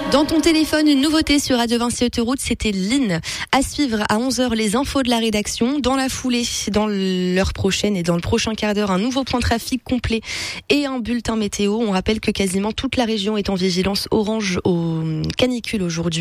Dans ton téléphone, une nouveauté sur Radio Vinci Autoroute, c'était Lynn. À suivre à 11h, les infos de la rédaction. Dans la foulée, dans l'heure prochaine et dans le prochain quart d'heure, un nouveau point de trafic complet et un bulletin météo. On rappelle que quasiment toute la région est en vigilance orange aux canicules aujourd'hui.